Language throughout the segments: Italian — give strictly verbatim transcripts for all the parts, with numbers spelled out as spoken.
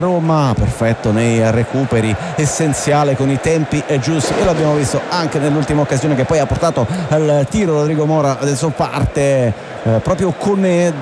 Roma perfetto nei recuperi, essenziale con i tempi giusti, e l'abbiamo visto anche nell'ultima occasione che poi ha portato al tiro Rodrigo Mora. Adesso parte eh, proprio Koné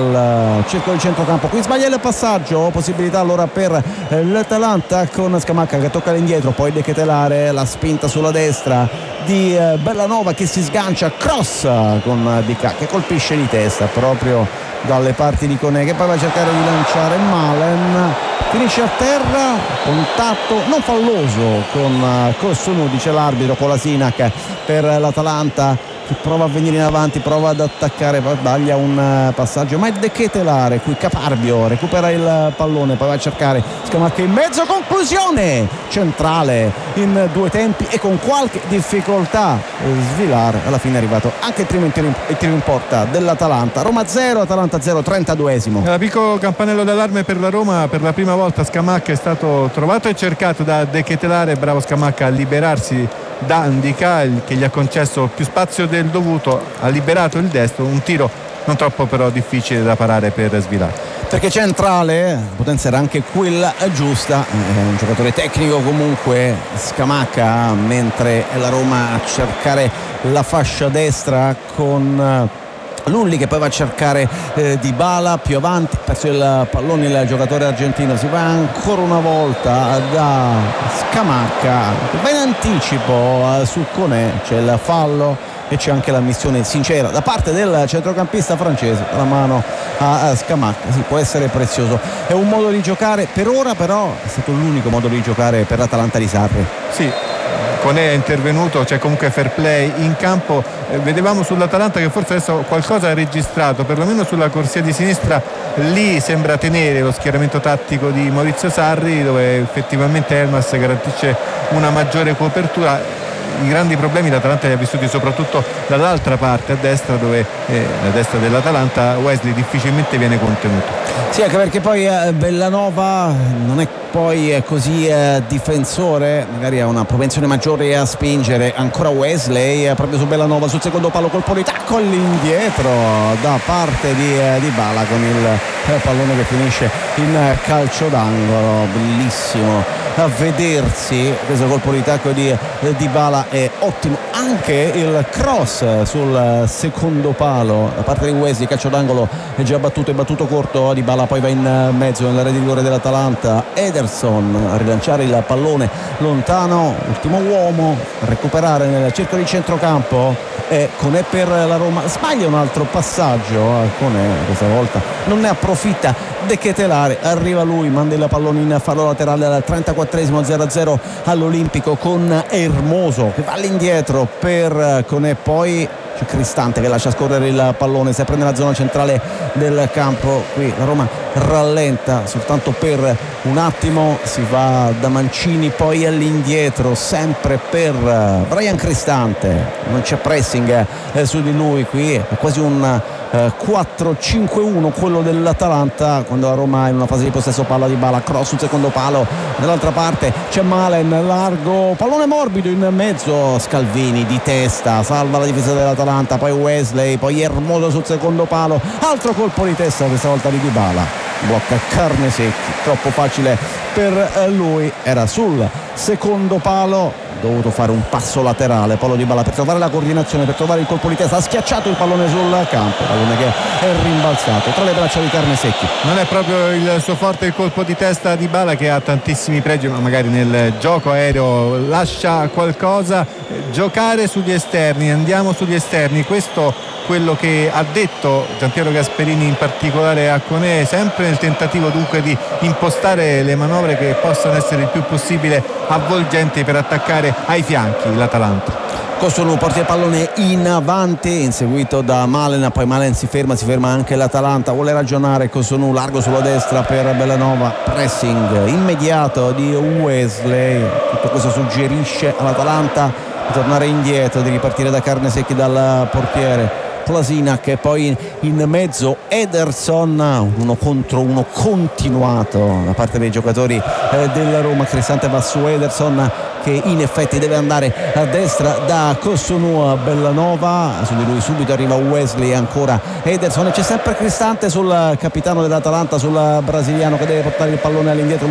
dal circolo di centrocampo, qui sbaglia il passaggio, possibilità allora per eh, l'Atalanta con Scamacca che tocca all'indietro, poi De Ketelaere, la spinta sulla destra di eh, Bellanova che si sgancia, cross con Dica che colpisce di testa proprio dalle parti di Koné, che poi va a cercare di lanciare Malen, finisce a terra, contatto non falloso con Kosunu, dice l'arbitro. Kolasinac per l'Atalanta che prova a venire in avanti, prova ad attaccare, poi sbaglia un passaggio, ma è De Ketelaere, qui Caparbio recupera il pallone, poi va a cercare Scamacca in mezzo, conclusione centrale in due tempi e con qualche difficoltà Svilar. Alla fine è arrivato anche il primo tiro in, il tiro in porta dell'Atalanta. Roma zero, Atalanta zero, trentaduesimo. Era piccolo campanello d'allarme per la Roma, per la prima volta Scamacca è stato trovato e cercato da De Ketelaere, bravo Scamacca a liberarsi da Ndicà che gli ha concesso più spazio del dovuto, ha liberato il destro, un tiro non troppo però difficile da parare per Svilar, perché centrale, la potenza era anche quella giusta, è un giocatore tecnico comunque Scamacca, mentre la Roma a cercare la fascia destra con Lulli che poi va a cercare eh, Dybala più avanti, perso il pallone il giocatore argentino, si va ancora una volta da Scamacca, va in anticipo eh, su Koné, c'è il fallo e c'è anche l'ammissione sincera da parte del centrocampista francese, la mano a Scamacca. Sì, può essere prezioso, è un modo di giocare, per ora però è stato l'unico modo di giocare per l'Atalanta di Sarri. Sì, Koné è intervenuto, c'è comunque fair play in campo. Eh, vedevamo sull'Atalanta che forse adesso qualcosa ha registrato, perlomeno sulla corsia di sinistra, lì sembra tenere lo schieramento tattico di Maurizio Sarri, dove effettivamente Elmas garantisce una maggiore copertura. I grandi problemi l'Atalanta li ha vissuti soprattutto dall'altra parte, a destra, dove eh, a destra dell'Atalanta Wesley difficilmente viene contenuto. Sì, anche perché poi eh, Bellanova non è poi eh, così eh, difensore, magari ha una propensione maggiore a spingere. Ancora Wesley eh, proprio su Bellanova, sul secondo palo, colpo di tacco all'indietro da parte di eh, Dybala con il eh, pallone che finisce in eh, calcio d'angolo. Bellissimo a vedersi questo colpo di tacco di eh, Dybala, è ottimo anche il cross sul secondo palo da parte di Wesley, calcio d'angolo è già battuto, è battuto corto. Dybala poi va in mezzo nell'area di rigore dell'Atalanta, Ederson a rilanciare il pallone lontano, ultimo uomo a recuperare nel circolo di centrocampo e Koné per la Roma, sbaglia un altro passaggio a Koné, questa volta non ne approfitta De Ketelaere, arriva lui, manda il pallone in fallo laterale al trentaquattresimo, zero a zero all'Olimpico con Hermoso che va all'indietro per Koné, poi c'è Cristante che lascia scorrere il pallone, si prende la zona centrale del campo. Qui la Roma rallenta soltanto per un attimo, si va da Mancini poi all'indietro sempre per Bryan Cristante, non c'è pressing eh, su di lui, qui è quasi un eh, quattro cinque uno quello dell'Atalanta quando la Roma è in una fase di possesso palla. Dybala, cross sul secondo palo, dall'altra parte c'è Malen, largo, pallone morbido in mezzo, Scalvini di testa salva la difesa dell'Atalanta, poi Wesley, poi Hermoso sul secondo palo, altro colpo di testa questa volta di Dybala, blocca Carnesecchi, troppo facile per lui, era sul secondo palo, dovuto fare un passo laterale Paulo Dybala per trovare la coordinazione, per trovare il colpo di testa, ha schiacciato il pallone sul campo, pallone che è rimbalzato tra le braccia di Carnesecchi. Non è proprio il suo forte il colpo di testa di Dybala, che ha tantissimi pregi, ma magari nel gioco aereo lascia qualcosa. Giocare sugli esterni, andiamo sugli esterni, questo quello che ha detto Giampiero Gasperini in particolare a Koné, sempre nel tentativo dunque di impostare le manovre che possano essere il più possibile avvolgenti per attaccare ai fianchi l'Atalanta. Kosunu porta il pallone in avanti, inseguito da Malen, poi Malen si ferma, si ferma anche l'Atalanta, vuole ragionare Kosunu, largo sulla destra per Bellanova, pressing immediato di Wesley, tutto questo suggerisce all'Atalanta di tornare indietro, di ripartire da Carnesecchi dal portiere. Kolasinac e poi in mezzo Ederson, uno contro uno continuato da parte dei giocatori eh, della Roma. Cristante va su Ederson che in effetti deve andare a destra da Kosunu a Bellanova, su di lui subito arriva Wesley, ancora Ederson e c'è sempre Cristante sul capitano dell'Atalanta, sul brasiliano che deve portare il pallone all'indietro.